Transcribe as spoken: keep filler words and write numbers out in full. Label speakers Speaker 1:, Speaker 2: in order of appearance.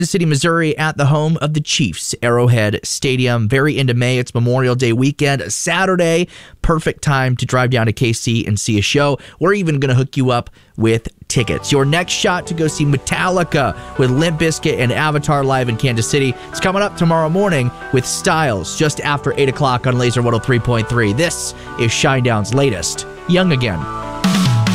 Speaker 1: City, Missouri, at the home of the Chiefs, Arrowhead Stadium. Very into May. It's Memorial Day weekend, Saturday. Perfect time to drive down to K C and see a show. We're even going to hook you up with tickets. Your next shot to go see Metallica with Limp Bizkit and Avatar live in Kansas City. It's coming up tomorrow morning with Styles just after eight o'clock on Laser one oh three point three. This is Shinedown's latest Young Again.